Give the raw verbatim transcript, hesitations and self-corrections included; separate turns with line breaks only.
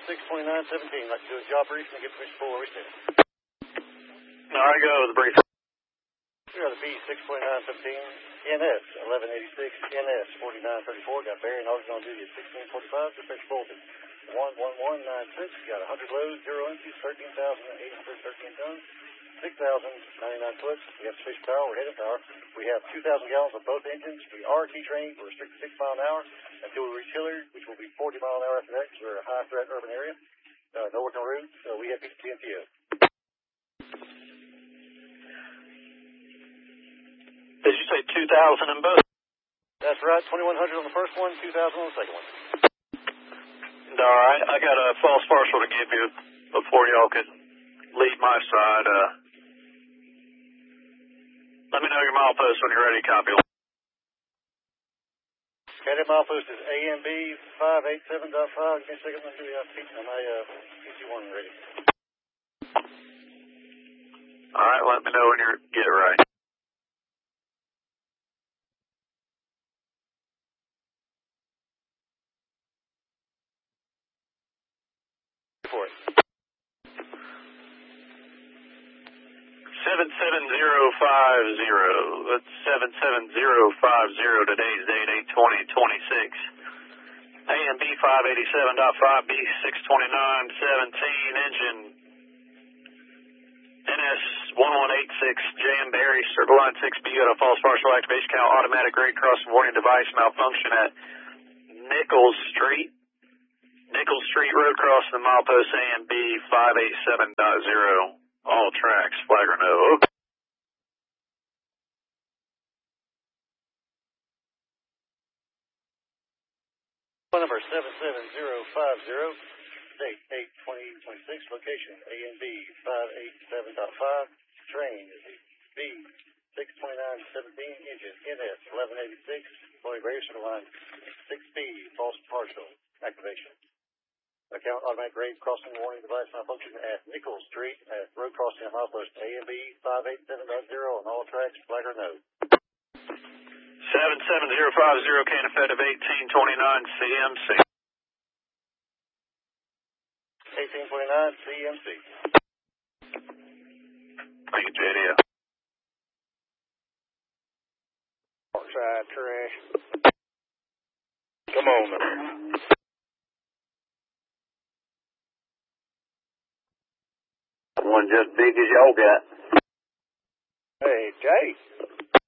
six twenty-nine seventeen. Like to do a job brief and get permission for where we stand.
All right, go with the brief.
We got the B six twenty-nine seventeen, N S eleven eighty-six, N S forty-nine thirty-four. Got Barry and August on duty at sixteen forty-five. Dispatch bolted one one one nine six. Got one hundred loads, zero empties, thirteen thousand eight hundred thirteen tons, six thousand ninety-nine foot. We have sufficient power. We're headed power. We have two thousand gallons of both engines. We are T-trained. We're restricted six mile an hour until we reach Hillard, which will be forty mile an hour after that because we're a high threat urban area. Uh, no working route. So we have T M T O.
Did you say two thousand in both?
That's right. twenty-one hundred on the first one, two thousand on the second one.
All right. I got a false partial to give you before y'all could leave my side. Uh, let me know your milepost when you're ready. Copy.
Okay, that milepost is A M B five eighty-seven point five. Give me a second. Let me do my uh, P C one ready.
All right. Let me know when you're get right.
For it.
seven seven zero five zero. That's seven seven zero five zero. Today's date, eight twenty twenty-six. A M B five eighty-seven point five, B six twenty-nine seventeen, engine N S one one eight six, J M Barry, circle line six B, got a false partial activation count, automatic grade crossing warning device malfunction at Nichols Street. Nichols Street Road crossing the milepost A M B five eighty-seven point zero. All tracks, flagger no.
Phone number seven seven zero five zero, date eight twenty twenty-six, location A M B five eighty-seven point five, train is B six twenty-nine seventeen, engine N S eleven eighty-six, employee variation line six B, false partial activation. Account automatic grade crossing warning device malfunction at Nichols Street at road crossing at milepost A M B five eighty-seven point zero on all tracks, flagger no.
seven seven zero five zero, can effective eighteen twenty-nine C M C.
eighteen twenty-nine C M C.
Thank you, J D L.
Outside trash.
Come on, man. One just big as y'all got.
Hey, Jay.